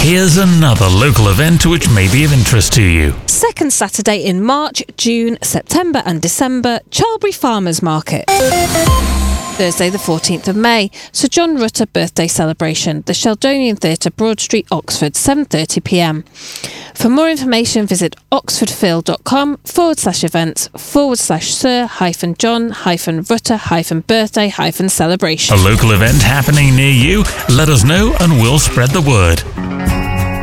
Here's another local event which may be of interest to you. Second Saturday in March, June, September and December, Charlbury Farmers Market. Thursday the 14th of May, Sir John Rutter birthday celebration, the Sheldonian Theatre, Broad Street, Oxford, 7:30pm. For more information, visit oxfordphil.com/events/Sir-John-Rutter-birthday-celebration. A local event happening near you? Let us know and we'll spread the word.